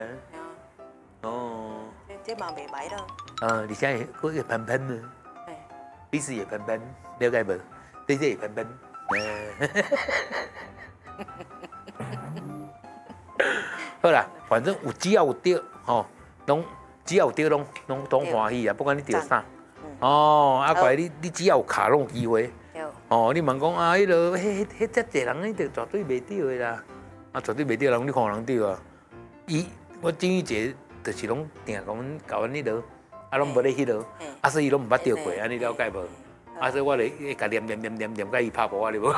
哦， 这嘛袂歹咯。 而且佫会喷喷呢，彼此也喷喷，了解无？这也喷喷。好啦，反正只要有对，吼，只要有对，拢欢喜啊，不管你对啥。哦，啊，怪你只要有卡拢有机会。哦，你问讲啊，迄落迄遮济人，迄绝对袂对的啦。啊，绝对袂对人，你看人对啊？我郑宇杰就是拢定讲搞阮迄落，啊，拢无咧迄落，啊，所以拢毋捌对过，安尼了解无？啊，所以我咧甲念，甲伊拍无啊，你无？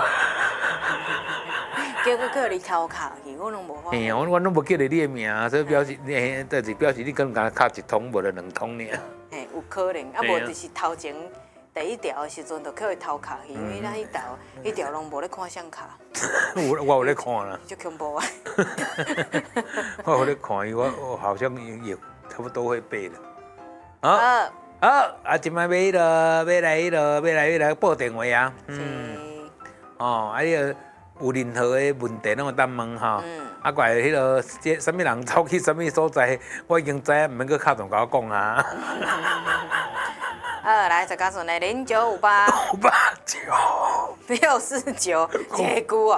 叫你偷卡去，我拢无法。 嘿啊，我拢无记得你的名，所以表示就是表示你可能甲卡一通，无就两通尔。 嘿，有可能，啊无就是头前第一条的时阵，就叫伊偷卡去，因为咱迄条拢无咧看相卡。 我有咧看啦。 就恐怖啊！ 我有咧看伊，我好像也差不多会背了。好，今摆要来报电话啊。哦，啊，有任何的问题，拢有当问哈。啊，怪迄个什么人走去什么所在，我已经知影，毋免搁敲电甲我讲啊。 来，再加上来0958 649这句哦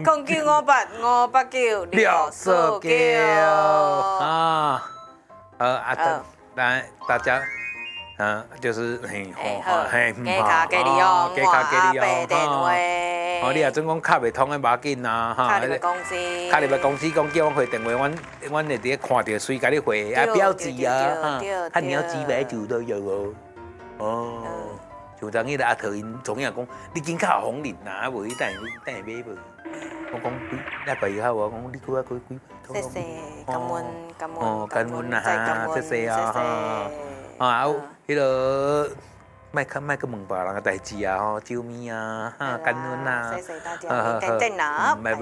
，0958 589 啊。来大家。就是给卡给你用， 打电话。 哦，你也准讲卡袂通的，无要紧啦，哈。 卡入公司讲叫我回电话，阮会伫看到随甲你回啊标志啊，哈，你要几百就都有哦。哦，就当迄个阿头因总样讲，你紧卡红领啦，无伊等下买无。我讲那个以后我讲你几百。 谢谢，感恩啊，谢谢啊，啊，迄个卖去问别人个代志啊，吼，救命啊，感恩啊， 谢谢大家，再见啦，拜拜。